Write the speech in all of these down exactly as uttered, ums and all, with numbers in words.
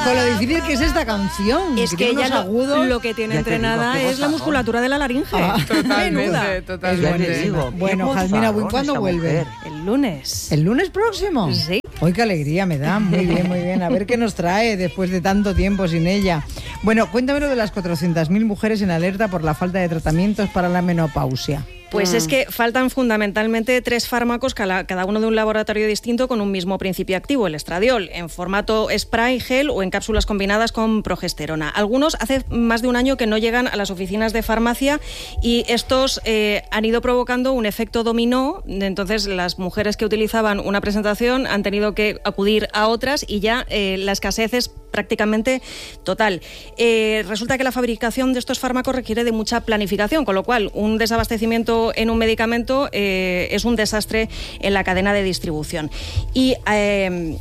con lo difícil que es esta canción. Es que ella lo, lo que tiene entrenada digo, es la musculatura de la laringe. Ah, totalmente, totalmente. Digo, bueno, Jazmina Win, ¿cuándo vuelve? El lunes. ¿El lunes próximo? Sí. Hoy qué alegría me da, muy bien, muy bien. A ver qué nos trae después de tanto tiempo sin ella. Bueno, cuéntame lo de las cuatrocientas mil mujeres en alerta por la falta de tratamientos para la menopausia. Pues es que faltan fundamentalmente tres fármacos, cada uno de un laboratorio distinto con un mismo principio activo, el estradiol, en formato spray, gel o en cápsulas combinadas con progesterona. Algunos hace más de un año que no llegan a las oficinas de farmacia y estos eh, han ido provocando un efecto dominó. Entonces las mujeres que utilizaban una presentación han tenido que acudir a otras y ya eh, la escasez es prácticamente total. Eh, resulta que la fabricación de estos fármacos requiere de mucha planificación, con lo cual un desabastecimiento en un medicamento eh, es un desastre en la cadena de distribución. Y eh,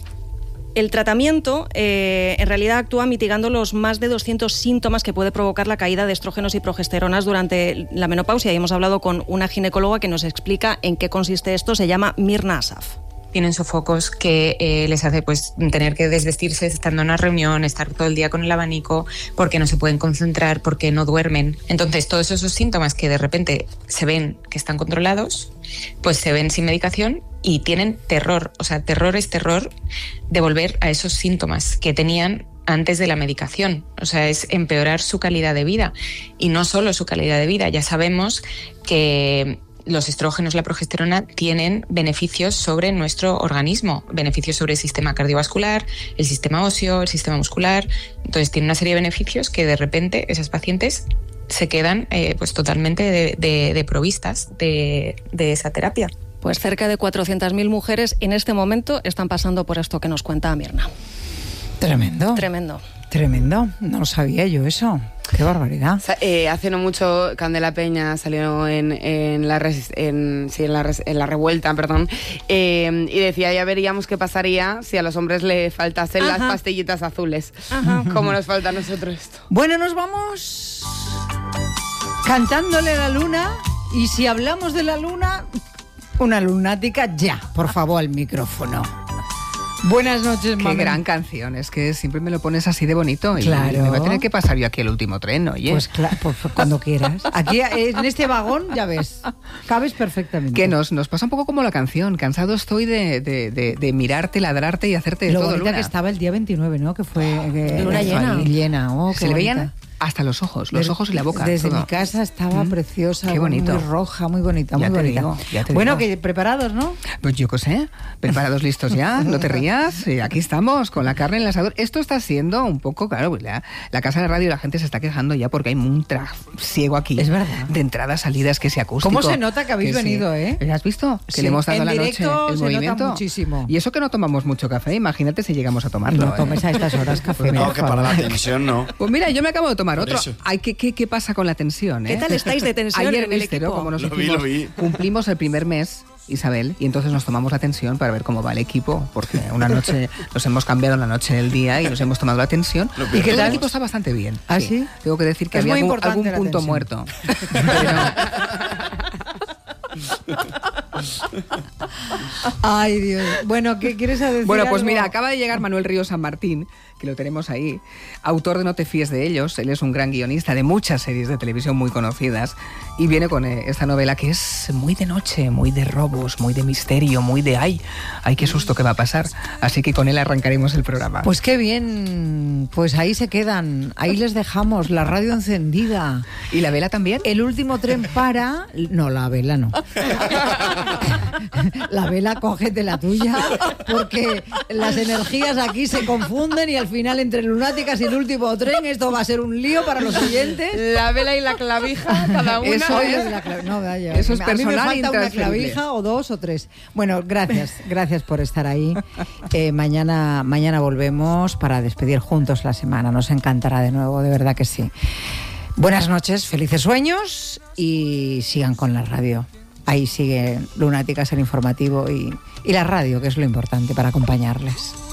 el tratamiento eh, en realidad actúa mitigando los más de doscientos síntomas que puede provocar la caída de estrógenos y progesteronas durante la menopausia. Y hemos hablado con una ginecóloga que nos explica en qué consiste esto. Se llama Mirna Asaf. Tienen sofocos que eh, les hace pues tener que desvestirse estando en una reunión, estar todo el día con el abanico, porque no se pueden concentrar, porque no duermen. Entonces, todos esos síntomas que de repente se ven que están controlados, pues se ven sin medicación y tienen terror. O sea, terror es terror de volver a esos síntomas que tenían antes de la medicación. O sea, es empeorar su calidad de vida. Y no solo su calidad de vida, ya sabemos que los estrógenos, la progesterona, tienen beneficios sobre nuestro organismo, beneficios sobre el sistema cardiovascular, el sistema óseo, el sistema muscular. Entonces, tiene una serie de beneficios que de repente esas pacientes se quedan eh, pues totalmente de, de, de provistas de, de esa terapia. Pues cerca de cuatrocientas mil mujeres en este momento están pasando por esto que nos cuenta Mirna. Tremendo. Tremendo. Tremendo. No lo sabía yo eso. Qué barbaridad. O sea, eh, hace no mucho Candela Peña salió en, en, la, res, en, sí, en, la, res, en la revuelta, perdón, eh, y decía, ya veríamos qué pasaría si a los hombres le faltasen Ajá. las pastillitas azules. Ajá. Como nos falta a nosotros esto. Bueno, nos vamos cantándole a la luna, y si hablamos de la luna, una lunática ya, por favor, al micrófono. Buenas noches, Qué mami. gran canción, es que siempre me lo pones así de bonito. Y claro. me va a tener que pasar yo aquí el último tren, oye. Pues claro, pues cuando quieras. Aquí en este vagón, ya ves, cabes perfectamente. Que nos, nos pasa un poco como la canción, cansado estoy de, de, de, de mirarte, ladrarte y hacerte de lo todo, bonita Luna. Que estaba el día veintinueve, ¿no? Que fue oh, que, luna llena. llena. Oh, Se le veían hasta los ojos, los ojos y la boca. Desde todo. mi casa estaba mm, preciosa, qué bonito. Muy roja, muy bonita, ya muy te bonita. Digo, ya te bueno, digo. que preparados, ¿no? Pues yo qué sé, preparados, listos ya, no te rías, y aquí estamos, con la carne en el asador. Esto está siendo un poco, claro, pues la, la casa de radio, la gente se está quejando ya porque hay un trasiego aquí. Es verdad. De entradas, salidas, que sea acústico. ¿Cómo se nota que habéis que venido, sí. eh? ¿Has visto? Que sí. le hemos dado en la noche el se movimiento. Nota muchísimo. Y eso que no tomamos mucho café, imagínate si llegamos a tomarlo. No tomes ¿eh? a estas horas café. Pues no, que para la tensión no. Pues mira, yo me acabo de tomar Por otro. eso. Ay, ¿qué, qué, ¿Qué pasa con la tensión? ¿eh? ¿Qué tal estáis de tensión Ayer en el viste, equipo? ¿no? Como nos Lo vi, hicimos, lo vi. cumplimos el primer mes, Isabel, y entonces nos tomamos la tensión para ver cómo va el equipo, porque una noche nos hemos cambiado la noche del día y nos hemos tomado la tensión. Y que el equipo está bastante bien. ¿Ah, sí? Tengo que decir que es había muy algún, algún la punto tensión. muerto. Pero, ay, Dios. Bueno, ¿qué quieres decir? bueno, pues algo? mira, acaba de llegar Manuel Río San Martín, que lo tenemos ahí, autor de No te fíes de ellos. Él es un gran guionista de muchas series de televisión muy conocidas y viene con eh, esta novela que es muy de noche, muy de robos, muy de misterio, muy de ay, ay, qué susto que va a pasar. Así que con él arrancaremos el programa. Pues qué bien, pues ahí se quedan, ahí les dejamos, la radio encendida. ¿Y la vela también? El último tren para... No, la vela no. La vela, cógete la tuya, porque las energías aquí se confunden y al final entre lunáticas y el último tren esto va a ser un lío para los oyentes. La vela y la clavija, cada una. Eso Oye, es, la clav- no, vaya, eso es a mí me personal falta una intransferible. clavija o dos o tres. Bueno, gracias, gracias por estar ahí. Eh, mañana, mañana volvemos para despedir juntos la semana. Nos encantará de nuevo, de verdad que sí. Buenas noches, felices sueños y sigan con la radio. Ahí sigue Lunáticas, el informativo y, y la radio, que es lo importante para acompañarles.